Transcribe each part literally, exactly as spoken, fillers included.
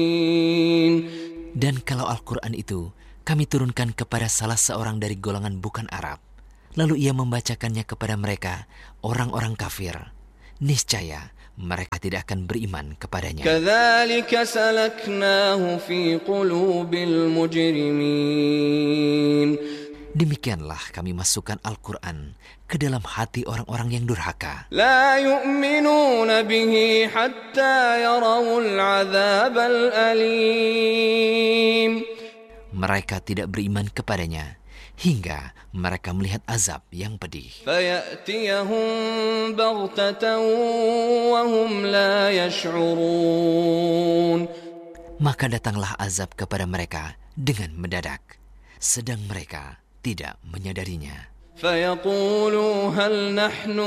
Dan kalau Al-Quran itu kami turunkan kepada salah seorang dari golongan bukan Arab, lalu ia membacakannya kepada mereka, orang-orang kafir, niscaya mereka tidak akan beriman kepadanya. Kadzalika salaknahu fi qulubil mujrimin. Demikianlah kami masukkan Al-Quran ke dalam hati orang-orang yang durhaka. La yu'minuna bihi hatta yarawul adzabal alim. Mereka tidak beriman kepadanya hingga mereka melihat azab yang pedih. Fayatiyahum baghtatan wa hum la yash'urun. Maka datanglah azab kepada mereka dengan mendadak, sedang mereka tidak menyadarinya. Fayaqulu hal nahnu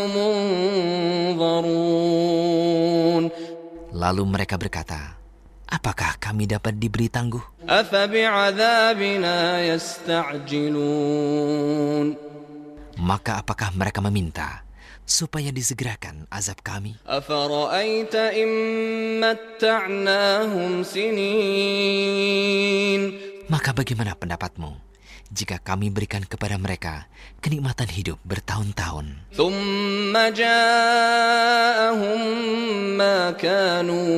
munzarun. Lalu mereka berkata, apakah kami dapat diberi tangguh? Afa bi'adzabina yasta'jilun. Maka apakah mereka meminta supaya disegerakan azab kami? Afara'aita in matta'nahum sinin. Maka bagaimana pendapatmu jika kami berikan kepada mereka kenikmatan hidup bertahun-tahun? Thumma ja'ahum ma kanu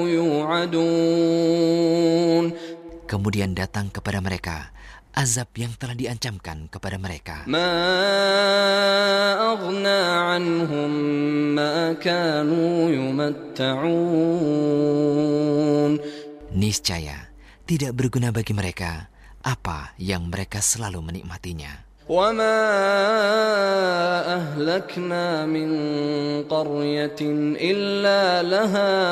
yu'adun. Kemudian datang kepada mereka azab yang telah diancamkan kepada mereka. Ma aghna anhum ma kanu yumatta'un. Niscaya tidak berguna bagi mereka apa yang mereka selalu menikmatinya. Wa ma ahlakna min qaryatin illa laha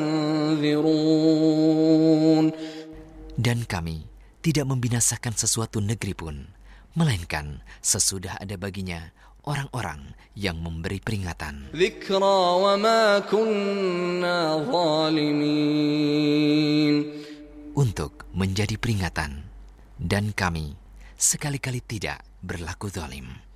munzirun. Dan kami tidak membinasakan sesuatu negeri pun, melainkan sesudah ada baginya orang-orang yang memberi peringatan. Dzikra wa ma kunna zalimin. Untuk menjadi peringatan, dan kami sekali-kali tidak berlaku zalim.